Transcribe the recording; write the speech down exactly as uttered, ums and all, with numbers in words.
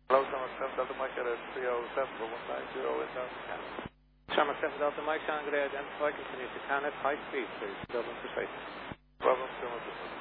Hello, Summer seven Delta Mike at three oh seven one nine zero in Down Canada. Summer seven Delta Mike, Shanghai, identify, continue to Canada, high speed, please. Dublin for safety. Problem, Summer